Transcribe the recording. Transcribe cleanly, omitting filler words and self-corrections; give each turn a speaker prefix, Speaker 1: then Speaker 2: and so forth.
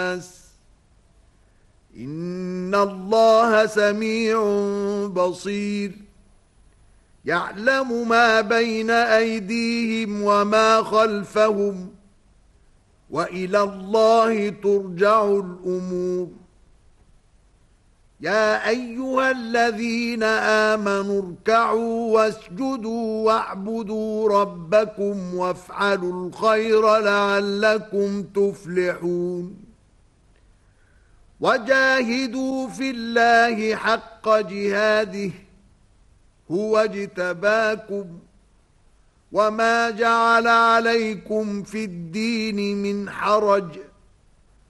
Speaker 1: الناس إن الله سميع بصير يعلم ما بين أيديهم وما خلفهم وإلى الله ترجع الأمور يا أيها الذين آمنوا اركعوا واسجدوا واعبدوا ربكم وافعلوا الخير لعلكم تفلحون وجاهدوا في الله حق جهاده هو اجتباكم وما جعل عليكم في الدين من حرج